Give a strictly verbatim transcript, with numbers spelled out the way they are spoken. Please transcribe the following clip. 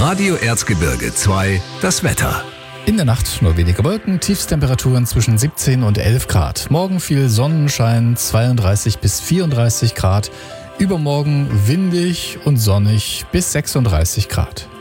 Radio Erzgebirge zwei, das Wetter. In der Nacht nur wenige Wolken, Tiefstemperaturen zwischen siebzehn und elf Grad. Morgen viel Sonnenschein, zweiunddreißig bis vierunddreißig Grad. Übermorgen windig und sonnig bis sechsunddreißig Grad.